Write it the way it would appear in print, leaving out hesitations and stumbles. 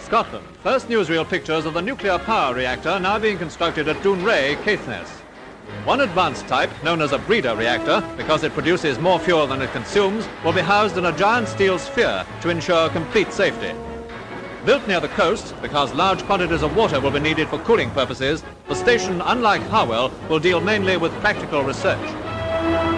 Scotland, first newsreel pictures of the nuclear power reactor now being constructed at Dounreay, Caithness. One advanced type, known as a breeder reactor, because it produces more fuel than it consumes, will be housed in a giant steel sphere to ensure complete safety. Built near the coast, because large quantities of water will be needed for cooling purposes, the station, unlike Harwell, will deal mainly with practical research.